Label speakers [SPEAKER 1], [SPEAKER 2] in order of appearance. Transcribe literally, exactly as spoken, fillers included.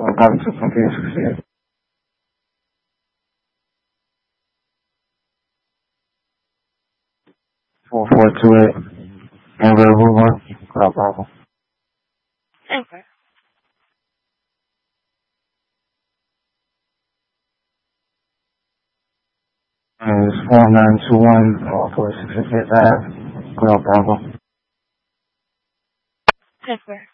[SPEAKER 1] Welcome to Computer four four two eight. Angular Boulevard. Club Bravo.
[SPEAKER 2] Okay.
[SPEAKER 1] And it's four nine two one, uh, four six six eight Ave. Club Bravo.
[SPEAKER 2] Okay.